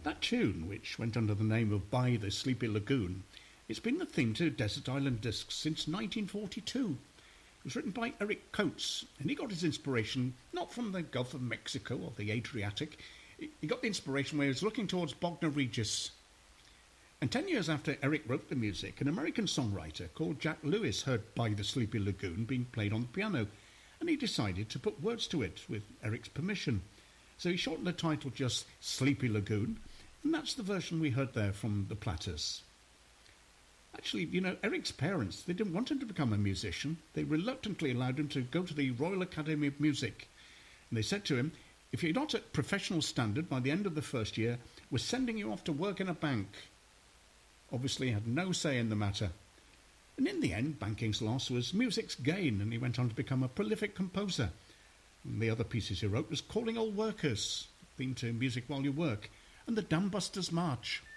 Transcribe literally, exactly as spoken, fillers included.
That tune, which went under the name of By the Sleepy Lagoon, it's been the theme to Desert Island Discs since nineteen forty-two. It was written by Eric Coates, and he got his inspiration not from the Gulf of Mexico or the Adriatic. He got the inspiration where he was looking towards Bognor Regis. And ten years after Eric wrote the music, an American songwriter called Jack Lewis heard By the Sleepy Lagoon being played on the piano, and he decided to put words to it with Eric's permission. So he shortened the title just Sleepy Lagoon, and that's the version we heard there from the Platters. Actually, you know, Eric's parents, they didn't want him to become a musician. They reluctantly allowed him to go to the Royal Academy of Music. And they said to him, if you're not at professional standard by the end of the first year, we're sending you off to work in a bank. Obviously, he had no say in the matter. And in the end, banking's loss was music's gain, and he went on to become a prolific composer. And the other pieces he wrote was Calling All Workers, theme to Music While You Work, and the Dam Busters March.